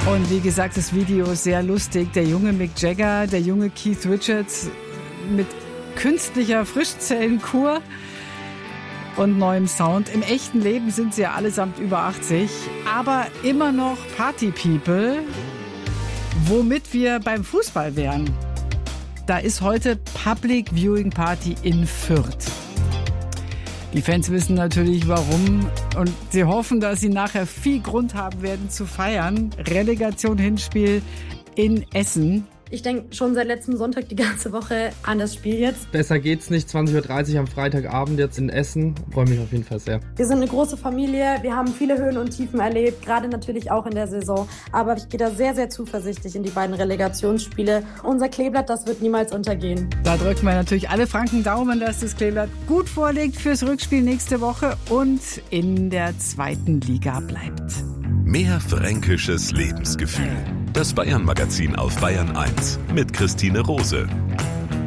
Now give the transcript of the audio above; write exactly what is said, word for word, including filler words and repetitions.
Und wie gesagt, das Video ist sehr lustig. Der junge Mick Jagger, der junge Keith Richards mit künstlicher Frischzellenkur und neuem Sound. Im echten Leben sind sie ja allesamt über achtzig, aber immer noch Party-People, womit wir beim Fußball wären. Da ist heute Public Viewing Party in Fürth. Die Fans wissen natürlich warum und sie hoffen, dass sie nachher viel Grund haben werden zu feiern. Relegation-Hinspiel in Essen. Ich denke schon seit letztem Sonntag die ganze Woche an das Spiel jetzt. Besser geht's nicht. zwanzig Uhr dreißig am Freitagabend jetzt in Essen. Freue mich auf jeden Fall sehr. Wir sind eine große Familie. Wir haben viele Höhen und Tiefen erlebt, gerade natürlich auch in der Saison. Aber ich gehe da sehr, sehr zuversichtlich in die beiden Relegationsspiele. Unser Kleeblatt, das wird niemals untergehen. Da drücken wir natürlich alle Franken Daumen, dass das Kleeblatt gut vorliegt fürs Rückspiel nächste Woche und in der zweiten Liga bleibt. Mehr fränkisches Lebensgefühl. Das Bayern-Magazin auf Bayern eins mit Christine Rose.